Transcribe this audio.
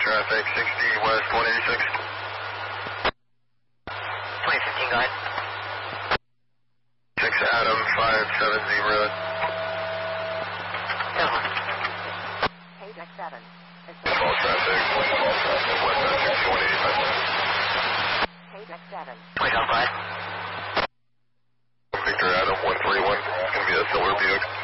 traffic, 60 West 186. 2015, go ahead. 6 Adam 570. Hey, deck 7. All traffic, westbound 6185. Hey, deck 7. 20, go ahead. Victor Adam 131, it's going to be a Silver Buick.